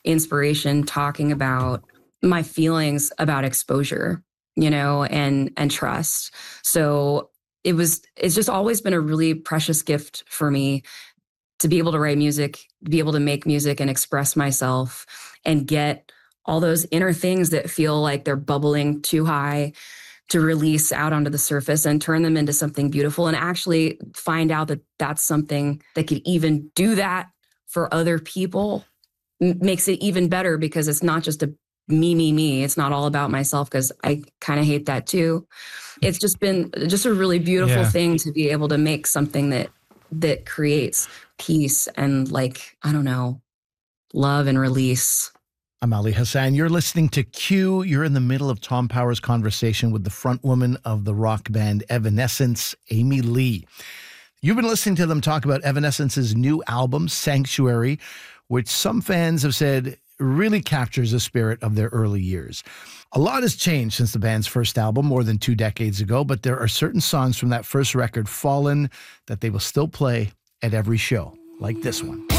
inspiration talking about my feelings about exposure, and trust. So it's just always been a really precious gift for me to be able to write music, to be able to make music and express myself and get all those inner things that feel like they're bubbling too high to release out onto the surface and turn them into something beautiful, and actually find out that that's something that could even do that for other people makes it even better, because it's not just a me. It's not all about myself, because I kind of hate that too. It's just been just a really beautiful thing to be able to make something that creates peace and, like, I don't know, love and release. I'm Ali Hassan. You're listening to Q. You're in the middle of Tom Power's conversation with the frontwoman of the rock band Evanescence, Amy Lee. You've been listening to them talk about Evanescence's new album, Sanctuary, which some fans have said really captures the spirit of their early years. A lot has changed since the band's first album more than 2 decades ago, but there are certain songs from that first record, Fallen, that they will still play at every show, like this one.